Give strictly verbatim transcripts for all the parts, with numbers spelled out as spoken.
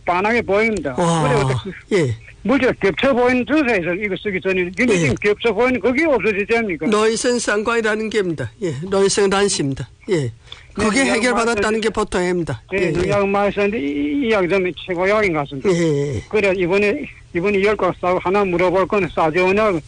빤하게 보입니다. 아, 예. 물질 겹쳐 보이는 증상에서 이거 쓰기 전에 근데 예. 지금 겹쳐 보이는 그게 없어지지 않습니까? 노이센 쌍과이라는 게입니다. 예, 노이센 란시입니다. 예. 그게 네, 해결받았다는 게 보통입니다. 예, 예, 약 많이 썼는데 이, 이 약점이 최고약인 것 같습니다. 예. 그래 이번에 이번에 열과 싸고 하나 물어볼 거는 싸지오냐.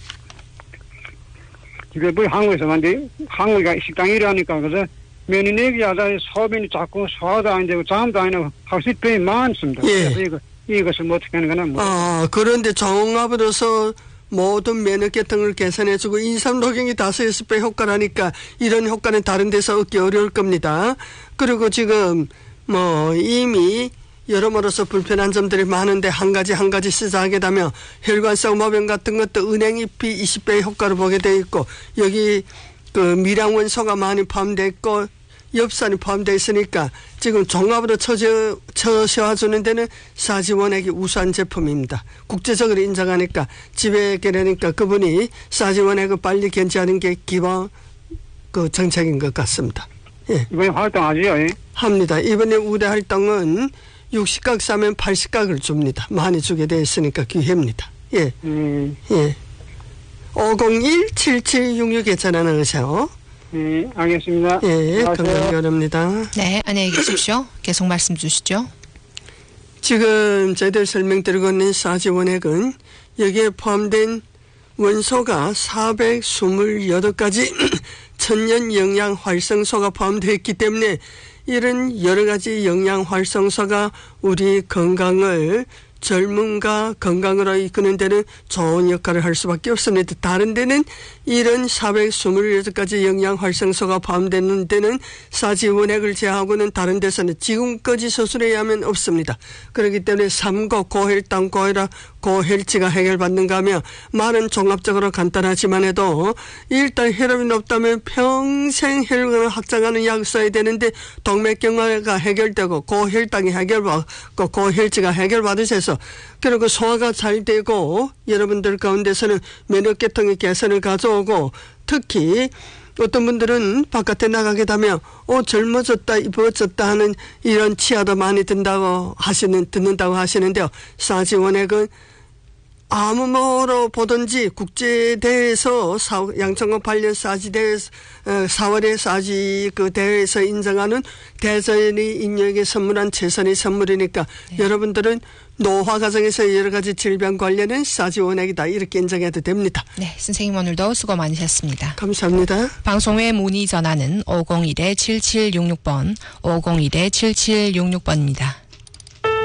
이게 뭐 한국에서 만데 한국이 식당 일하니까 그래서 면이 내기하다 소변이 자꾸 소화도 안 되고 잠도 안 되고 학습병이 많습니다. 예. 그래서 이거 이것을 뭐 어떻게 하는 거나 뭐. 아, 그런데 종합으로서 모든 면역계통을 개선해주고 인삼녹용이 다섯 여섯 배 효과라니까 이런 효과는 다른 데서 얻기 어려울 겁니다. 그리고 지금 뭐 이미 여러모로서 불편한 점들이 많은데 한 가지 한 가지 시작하게 되면 혈관성 모병 같은 것도 은행잎이 이십 배의 효과를 보게 돼 있고 여기 그 미량원소가 많이 포함되어 있고 엽산이 포함되어 있으니까 지금 종합으로 처져, 처셔주는 데는 사지원액이 우수한 제품입니다. 국제적으로 인정하니까 집에 계려니까 그분이 사지원액을 빨리 견지하는 게 기본 그 정책인 것 같습니다. 예. 이번에 활동하지요? 예? 합니다. 이번에 우대 활동은 육십 각 사면 팔십 각을 줍니다. 많이 주게 되어 있으니까 기회입니다. 예. 음. 예. 오공일 칠칠육육 괜찮아 넣으세요. 네, 알겠습니다. 예, 건강결합니다. 네, 안녕히 계십시오. 계속 말씀 주시죠. 지금 저희들 설명드리고 있는 사지원액은 여기에 포함된 원소가 사백이십팔 가지 천연 영양 활성소가 포함되어 있기 때문에 이런 여러 가지 영양 활성소가 우리 건강을 젊음과 건강으로 이끄는 데는 좋은 역할을 할 수밖에 없습니다. 다른 데는 이런 사백이십팔 가지 영양 활성소가 포함되는 데는 사지원액을 제외하고는 다른 데서는 지금까지 서술에 의하면 없습니다. 그렇기 때문에 삼고 고혈당, 고혈압, 고혈脂가 해결받는가 하면 말은 종합적으로 간단하지만 해도 일단 혈압이 높다면 평생 혈관을 확장하는 약을 써야 되는데 동맥경화가 해결되고 고혈당이 해결받고 고혈脂가 해결받으셔서 그리고 소화가 잘 되고 여러분들 가운데서는 면역계통의 개선을 가져오고 특히 어떤 분들은 바깥에 나가게 되면 어 젊어졌다 이뻐졌다 하는 이런 치아도 많이 든다고 하시는 듣는다고 하시는데요. 사지원액은 아무 뭐로 보든지 국제대회에서 양천구 발열 사지대회 사월에 사지 그 대회에서 인정하는 대전이 인력에 선물한 최선의 선물이니까 네. 여러분들은 노화 과정에서 여러 가지 질병 관련은 사지원액이다 이렇게 인정해도 됩니다. 네, 선생님 오늘도 수고 많으셨습니다. 감사합니다. 방송 외 문의 전화는 오공일 칠칠육육 번 오공일 칠칠육육 번입니다.